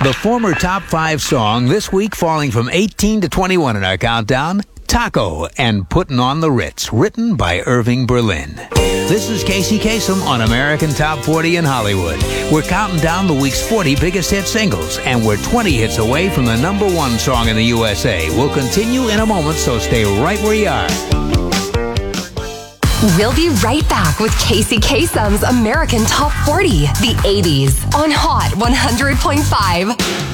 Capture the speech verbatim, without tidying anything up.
The former top five song this week falling from eighteen to twenty-one in our countdown, Taco and Puttin' on the Ritz, written by Irving Berlin. This is Casey Kasem on American Top forty in Hollywood. We're counting down the week's forty biggest hit singles, and we're twenty hits away from the number one song in the U S A. We'll continue in a moment, so stay right where you are. We'll be right back with Casey Kasem's American Top forty, the eighties, on Hot one hundred point five.